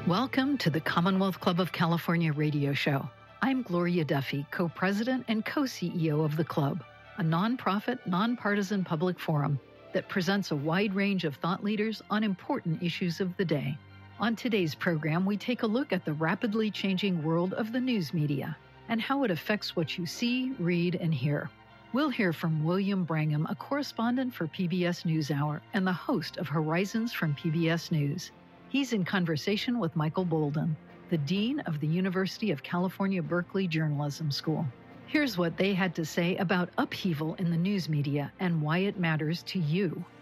Welcome to the Commonwealth Club of California radio show. I'm Gloria Duffy, co-president and co-CEO of the club, a nonprofit, nonpartisan public forum that presents a wide range of thought leaders on important issues of the day. On today's program, we take a look at the rapidly changing world of the news media and how it affects what you see, read, and hear. We'll hear from William Brangham, a correspondent for PBS NewsHour and the host of Horizons from PBS News. He's in conversation with Michael Boldin, the Dean of the University of California, Berkeley Journalism School. Here's what they had to say about upheaval in the news media and why it matters to you.